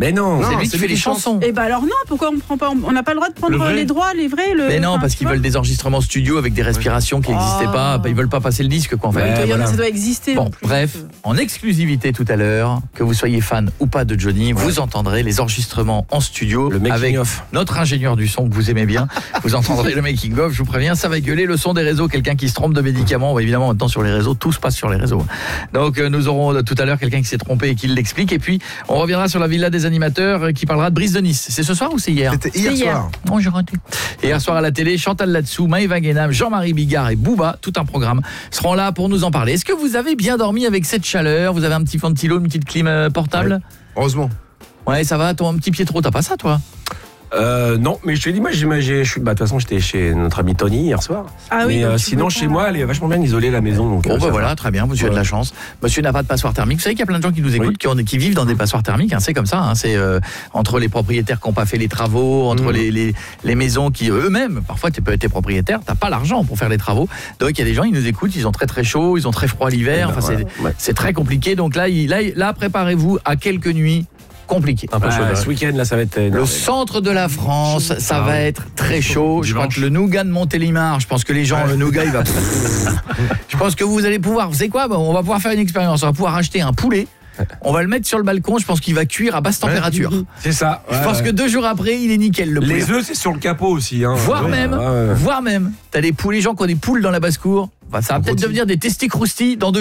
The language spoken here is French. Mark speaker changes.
Speaker 1: Mais non,
Speaker 2: c'est lui qui fait les chansons.
Speaker 3: Et bah alors non, pourquoi on prend pas, on n'a pas le droit de prendre les droits, les vrais,
Speaker 2: Mais non, parce qu'ils veulent des enregistrements studio avec des respirations qui n'existaient pas. Ils veulent pas passer le disque, quoi, en fait.
Speaker 3: Ça doit exister.
Speaker 2: Bon, bref, en exclusivité tout à l'heure, que vous soyez fan ou pas de Johnny, vous entendrez les enregistrements en studio avec notre ingénieur du son que vous aimez bien. Vous entendrez le making of, je vous préviens, ça va gueuler. Le son des réseaux, quelqu'un qui se trompe de médicaments, évidemment maintenant sur les réseaux, tout se passe sur les réseaux. Donc nous aurons tout à l'heure quelqu'un qui s'est trompé et qui l'explique. Et puis on reviendra sur la villa des animateurs qui parlera de Brise de Nice. C'est ce soir ou c'est hier?
Speaker 4: C'était hier soir.
Speaker 2: Oh, j'ai raté. Et hier soir à la télé, Chantal Latsou, Maëva Guénam, Jean-Marie Bigard et Booba, tout un programme, seront là pour nous en parler. Est-ce que vous avez bien dormi avec cette chaleur? Vous avez un petit ventilo, une petite clim portable?
Speaker 4: Heureusement.
Speaker 2: Ouais, ça va, ton petit Pietro, t'as pas ça toi?
Speaker 1: Non, mais je te dis, moi, de toute façon, j'étais chez notre ami Tony hier soir.
Speaker 3: Ah oui.
Speaker 1: Mais sinon, chez moi, elle est vachement bien isolée, la maison. Donc,
Speaker 2: bon, voilà, très bien, monsieur a de la chance. Monsieur n'a pas de passoire thermique. Vous savez qu'il y a plein de gens qui nous écoutent, qui vivent dans des passoires thermiques, c'est comme ça. C'est entre les propriétaires qui n'ont pas fait les travaux, entre les maisons qui eux-mêmes, parfois tu peux être propriétaire, t'as pas l'argent pour faire les travaux. Donc il y a des gens, ils nous écoutent, ils ont très très chaud, ils ont très froid l'hiver. C'est très compliqué. Donc là, préparez-vous à quelques nuits compliqué.
Speaker 1: Un peu chaud. Ce week-end, là, ça va être
Speaker 2: le centre de la France, ça va être très chaud. Je crois que le nougat de Montélimar, je pense que les gens, le nougat, il va. Je pense que vous allez pouvoir. Vous savez quoi? On va pouvoir faire une expérience. On va pouvoir acheter un poulet. On va le mettre sur le balcon. Je pense qu'il va cuire à basse température.
Speaker 1: C'est ça.
Speaker 2: Je pense que 2 jours après, il est nickel. Le poulet.
Speaker 1: Les œufs, c'est sur le capot aussi.
Speaker 2: Voire même. T'as des poules, les gens qui ont des poules dans la basse-cour. Ça va peut-être devenir des testis croustilles dans 2